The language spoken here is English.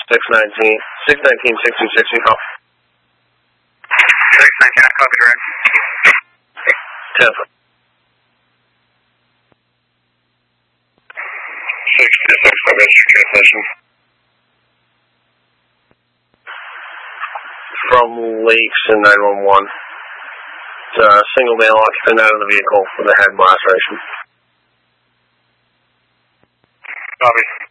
619, 6260, call. 619, I copy, direct. 10. 626, I'm registered transmission. From Lakes in 911. Single male occupant out of the vehicle with a head laceration. Copy.